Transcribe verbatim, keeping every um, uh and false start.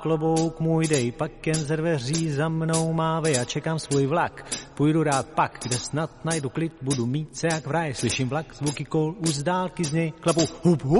Klobouk můj dej, pak jen ze dveří za mnou mávej a čekám svůj vlak. Půjdu rád pak, kde snad najdu klid, budu mít se jak v ráji. Slyším vlak, zvuky kol, už z dálky z něj klapou hup hup.